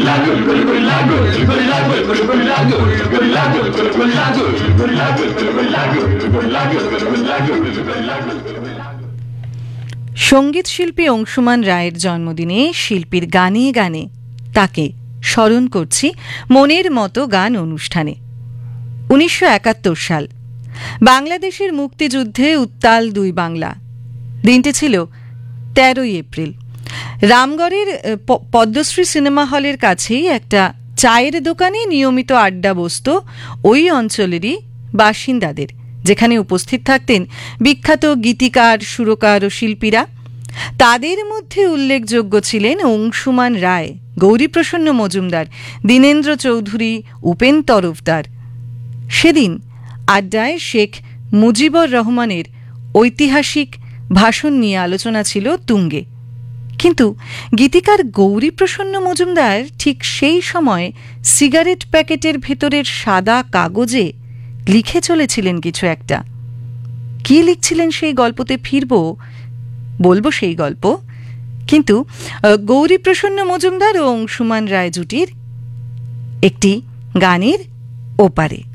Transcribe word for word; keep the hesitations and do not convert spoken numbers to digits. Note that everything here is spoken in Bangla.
সঙ্গীত শিল্পী অংশুমান রায়ের জন্মদিনে শিল্পীর গানে গানে তাকে স্মরণ করছি মনের মতো গান অনুষ্ঠানে। উনিশশো একাত্তর সাল, বাংলাদেশের মুক্তিযুদ্ধে উত্তাল দুই বাংলা। দিনটি ছিল তেরোই এপ্রিল। রামগড়ের পদ্মশ্রী সিনেমা হলের কাছেই একটা চায়ের দোকানে নিয়মিত আড্ডা বসত ওই অঞ্চলেরই বাসিন্দাদের, যেখানে উপস্থিত থাকতেন বিখ্যাত গীতিকার, সুরকার ও শিল্পীরা। তাদের মধ্যে উল্লেখযোগ্য ছিলেন অংশুমান রায়, গৌরীপ্রসন্ন মজুমদার, দীনেন্দ্র চৌধুরী, উপেন তরফদার। সেদিন আড্ডায় শেখ মুজিবুর রহমানের ঐতিহাসিক ভাষণ নিয়ে আলোচনা ছিল তুঙ্গে। কিন্তু গীতিকার গৌরীপ্রসন্ন মজুমদার ঠিক সেই সময় সিগারেট প্যাকেটের ভেতরের সাদা কাগজে লিখে চলেছিলেন কিছু একটা। কি লিখছিলেন সেই গল্পতে ফিরব, বলবো সেই গল্প। কিন্তু গৌরীপ্রসন্ন মজুমদার ও অংশুমান রায় জুটির একটি গানের ওপারে।